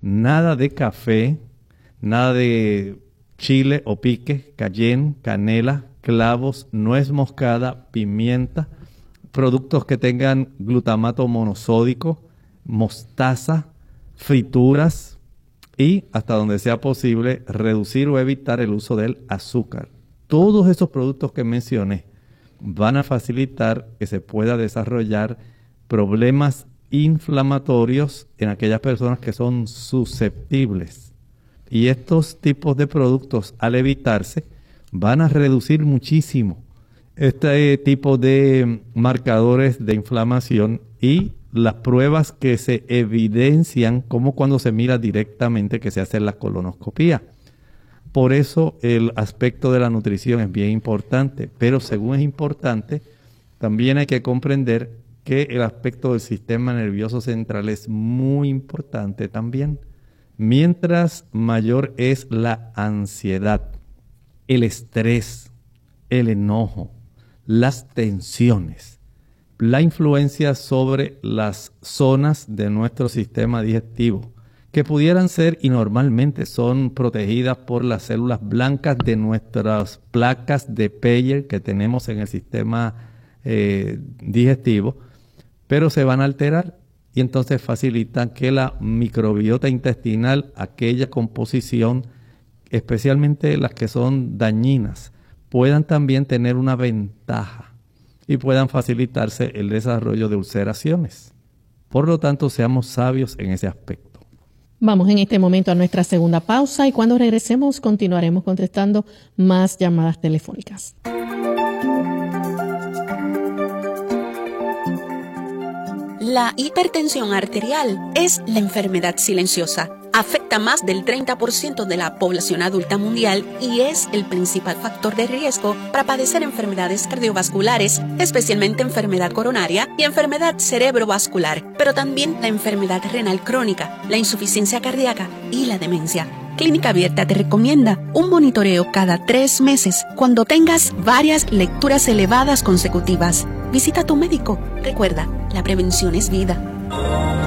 nada de café, nada de chile o pique, cayenne, canela, clavos, nuez moscada, pimienta, productos que tengan glutamato monosódico, mostaza, frituras y, hasta donde sea posible, reducir o evitar el uso del azúcar. Todos esos productos que mencioné van a facilitar que se pueda desarrollar problemas inflamatorios en aquellas personas que son susceptibles. Y estos tipos de productos, al evitarse, van a reducir muchísimo este tipo de marcadores de inflamación y las pruebas que se evidencian, como cuando se mira directamente que se hace la colonoscopía. Por eso el aspecto de la nutrición es bien importante, pero según es importante, también hay que comprender que el aspecto del sistema nervioso central es muy importante también. Mientras mayor es la ansiedad, el estrés, el enojo, las tensiones, la influencia sobre las zonas de nuestro sistema digestivo, que pudieran ser y normalmente son protegidas por las células blancas de nuestras placas de Peyer que tenemos en el sistema digestivo, pero se van a alterar y entonces facilitan que la microbiota intestinal, aquella composición, especialmente las que son dañinas, puedan también tener una ventaja y puedan facilitarse el desarrollo de ulceraciones. Por lo tanto, seamos sabios en ese aspecto. Vamos en este momento a nuestra segunda pausa y cuando regresemos continuaremos contestando más llamadas telefónicas. La hipertensión arterial es la enfermedad silenciosa. Afecta más del 30% de la población adulta mundial y es el principal factor de riesgo para padecer enfermedades cardiovasculares, especialmente enfermedad coronaria y enfermedad cerebrovascular, pero también la enfermedad renal crónica, la insuficiencia cardíaca y la demencia. Clínica Abierta te recomienda un monitoreo cada 3 meses cuando tengas varias lecturas elevadas consecutivas. Visita a tu médico. Recuerda, la prevención es vida.